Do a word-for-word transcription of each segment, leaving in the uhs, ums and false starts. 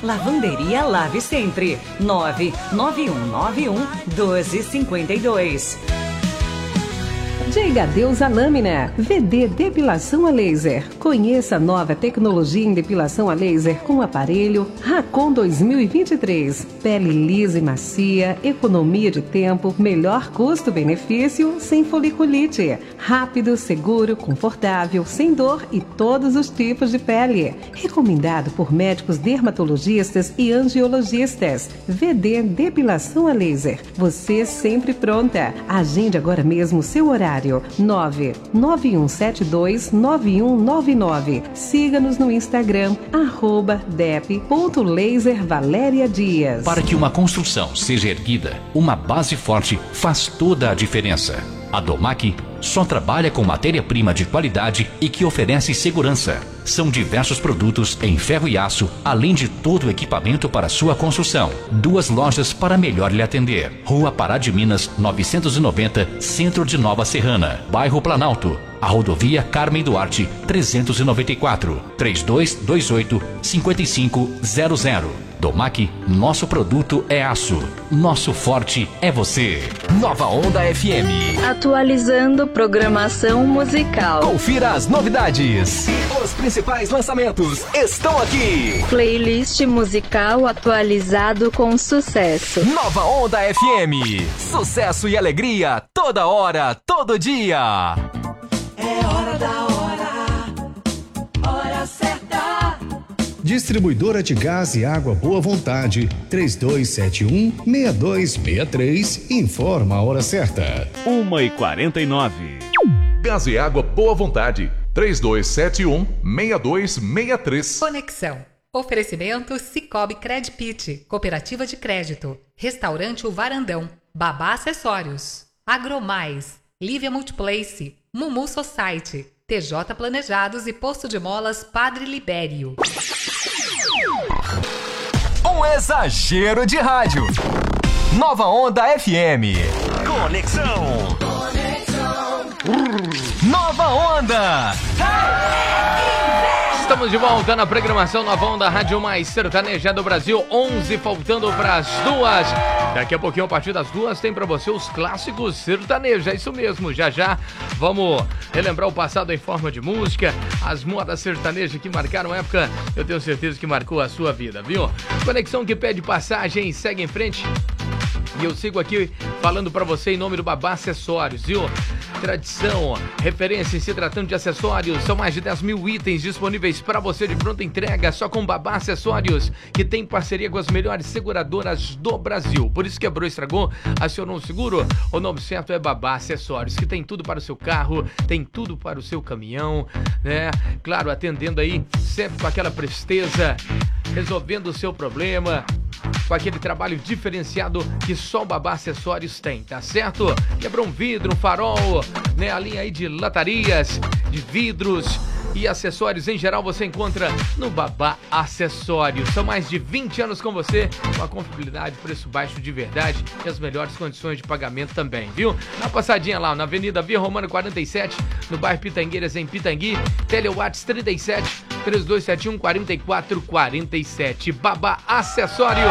Lavanderia Lave Sempre. nove nove um nove um doze cinquenta e dois. Diga adeus à lâmina. V D Depilação a Laser. Conheça a nova tecnologia em depilação a laser com o aparelho Racon dois mil e vinte e três. Pele lisa e macia, economia de tempo, melhor custo-benefício, sem foliculite. Rápido, seguro, confortável, sem dor e todos os tipos de pele. Recomendado por médicos dermatologistas e angiologistas. V D Depilação a Laser. Você sempre pronta. Agende agora mesmo seu horário. nove nove um sete dois nove um nove nove. Siga-nos no Instagram, arroba dep ponto laser Valéria Dias. Para que uma construção seja erguida, uma base forte faz toda a diferença. A Domac só trabalha com matéria-prima de qualidade e que oferece segurança. São diversos produtos em ferro e aço, além de todo o equipamento para sua construção. Duas lojas para melhor lhe atender. Rua Pará de Minas, novecentos e noventa, Centro de Nova Serrana, Bairro Planalto. A rodovia Carmen Duarte, trezentos e noventa e quatro, trinta e dois vinte e oito, cinquenta e cinco zero zero. Domac, nosso produto é aço. Nosso forte é você. Nova Onda F M. Atualizando programação musical. Confira as novidades. Os principais lançamentos estão aqui. Playlist musical atualizado com sucesso. Nova Onda F M. Sucesso e alegria toda hora, todo dia. É hora da hora. Hora certa. Distribuidora de Gás e Água Boa Vontade, três dois sete um, seis dois seis três, informa a hora certa. uma e quarenta e nove. Gás e Água Boa Vontade, três dois sete um, seis dois seis três. Conexão. Oferecimento Cicobi Credpit, Cooperativa de Crédito, Restaurante O Varandão, Babá Acessórios, Agromais, Lívia Multiplace, Mumu Society, T J Planejados e Posto de Molas Padre Libério. Um exagero de rádio. Nova Onda F M. Conexão. Conexão. Nova Onda. Estamos de volta na programação Nova Onda, Rádio Mais Sertaneja do Brasil, onze faltando para as duas. Daqui a pouquinho, a partir das duas, tem para você os clássicos sertanejos. É isso mesmo, já já vamos relembrar o passado em forma de música, as modas sertanejas que marcaram época, eu tenho certeza que marcou a sua vida, viu? Conexão que pede passagem, segue em frente. E eu sigo aqui falando pra você em nome do Babá Acessórios, viu? Tradição, referência em se tratando de acessórios. São mais de dez mil itens disponíveis pra você de pronta entrega, só com Babá Acessórios, que tem parceria com as melhores seguradoras do Brasil. Por isso quebrou, estragou, acionou o seguro? O nome certo é Babá Acessórios, que tem tudo para o seu carro, tem tudo para o seu caminhão, né? Claro, atendendo aí sempre com aquela presteza, resolvendo o seu problema, com aquele trabalho diferenciado que só o Babá Acessórios tem, tá certo? Quebrou um vidro, um farol, né? A linha aí de latarias, de vidros e acessórios em geral você encontra no Babá Acessórios. São mais de vinte anos com você, com a confiabilidade, preço baixo de verdade e as melhores condições de pagamento também, viu? Dá uma passadinha lá na Avenida Via Romana quarenta e sete, no bairro Pitangueiras, em Pitangui. Telewatts trinta e sete, três dois sete um, quatro quatro quatro sete. Babá Acessórios.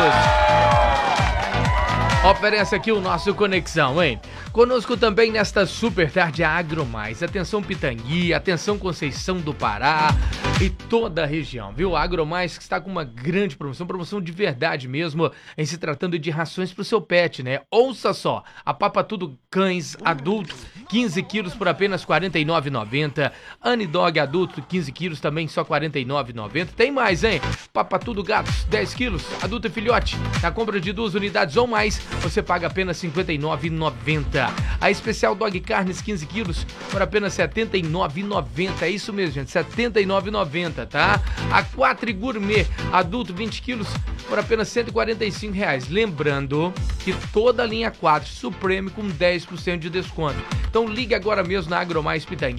Oferece aqui o nosso Conexão, hein? Conosco também nesta super tarde a Agromais. Atenção Pitangui, atenção Conceição do Pará e toda a região, viu? A Agromais que está com uma grande promoção, promoção de verdade mesmo, em se tratando de rações para o seu pet, né? Ouça só, a Papa Tudo Cães adulto, quinze quilos por apenas quarenta e nove reais e noventa centavos. Anidog adulto, quinze quilos também só quarenta e nove reais e noventa centavos. Tem mais, hein? Papa Tudo Gatos, dez quilos, adulto e filhote. Na compra de duas unidades ou mais, você paga apenas cinquenta e nove reais e noventa centavos. A especial Dog Carnes quinze quilos por apenas setenta e nove reais e noventa centavos. É isso mesmo, gente, setenta e nove reais e noventa centavos, tá? A Quatro Gourmet adulto vinte quilos por apenas cento e quarenta e cinco reais. Lembrando que toda a linha quatro Supreme com dez por cento de desconto. Então ligue agora mesmo na Agromais Pitangui.